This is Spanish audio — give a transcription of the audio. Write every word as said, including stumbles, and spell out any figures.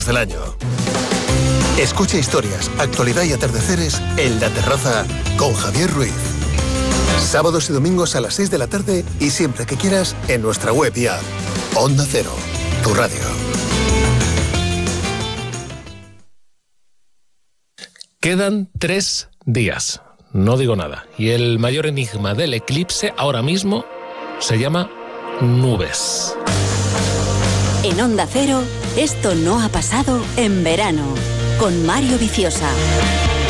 del año. Escucha historias, actualidad y atardeceres en La Terraza con Javier Ruiz. Sábados y domingos a las seis de la tarde y siempre que quieras en nuestra web y app. Onda Cero, tu radio. Quedan tres días, no digo nada. Y el mayor enigma del eclipse ahora mismo se llama nubes. En Onda Cero, esto no ha pasado en verano, con Mario Viciosa.